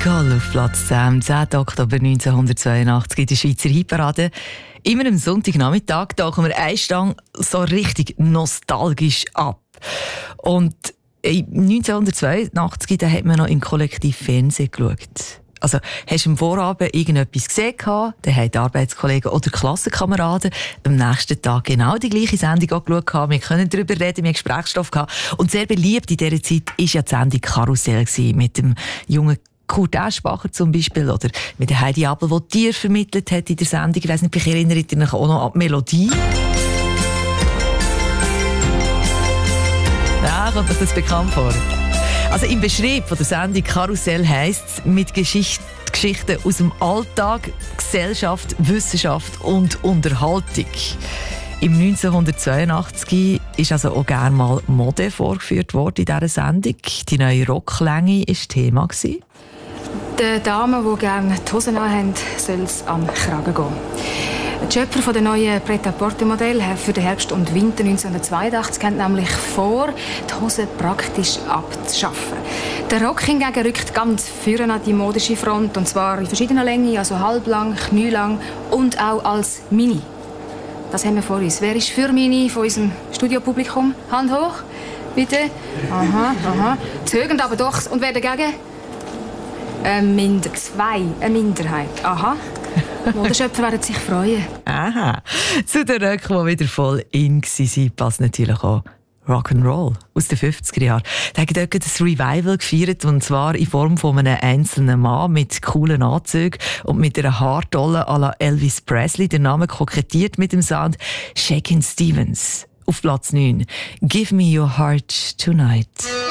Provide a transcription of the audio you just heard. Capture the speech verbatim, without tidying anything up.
Nicole auf Platz zehn, am zehnten Oktober neunzehnhundertzweiundachtzig in der Schweizer Hitparade. Immer am Sonntagnachmittag tauchen wir eine Stange so richtig nostalgisch ab. Und neunzehnhundertzweiundachtzig da hat man noch im Kollektiv Fernsehen geschaut. Also, hast du am Vorabend irgendetwas gesehen, dann haben die Arbeitskollegen oder Klassenkameraden am nächsten Tag genau die gleiche Sendung auch geschaut. Wir können darüber reden, wir haben Gesprächsstoff gehabt. Und sehr beliebt in dieser Zeit war ja die Sendung Karussell mit dem jungen Kurt Eschbacher zum Beispiel oder mit der Heidi Abel, die Tiere vermittelt hat in der Sendung. Ich weiss nicht, vielleicht erinnert ihr euch auch noch an die Melodie. Ja, kommt euch das bekannt vor? Also im Beschrieb von der Sendung Karussell heisst es, mit Geschicht- Geschichten aus dem Alltag, Gesellschaft, Wissenschaft und Unterhaltung. Im neunzehnhundertzweiundachtzig ist also auch gerne mal Mode vorgeführt worden in dieser Sendung. Die neue Rocklänge war Thema. Den Damen, die gerne die Hosen anhaben, soll es am Kragen gehen. Die Schöpfer der neuen Pret-à-Porter-Modell für den Herbst und Winter neunzehnhundertzweiundachtzig haben nämlich vor, die Hose praktisch abzuschaffen. Der Rock hingegen rückt ganz vorne an die modische Front, und zwar in verschiedener Länge, also halblang, knielang und auch als Mini. Das haben wir vor uns. Wer ist für Mini von unserem Studiopublikum? Hand hoch, bitte. Aha, aha. Zögernd aber doch. Und wer dagegen? Ein Minder, zwei, eine Minderheit. Aha. Modeschöpfer werden sich freuen. Aha. Zu den Röcken, die wieder voll in waren, passt natürlich auch Rock'n'Roll aus den fünfziger Jahren. Da haben dort das Revival gefeiert, und zwar in Form von einem einzelnen Mann mit coolen Anzügen und mit einer Haartolle à la Elvis Presley. Der Name kokettiert mit dem Sound Shakin' Stevens. Auf Platz neun. Give me your heart tonight.